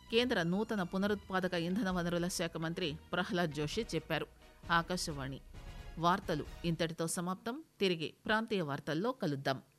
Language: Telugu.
కేంద్ర నూతన పునరుత్పాదక ఇంధన వనరుల శాఖ మంత్రి ప్రహ్లాద్ జోషి చెప్పారు. ఆకాశవాణి వార్తలు ఇంతటితో సమాప్తం. తిరిగి ప్రాంతీయ వార్తల్లో కలుద్దాం.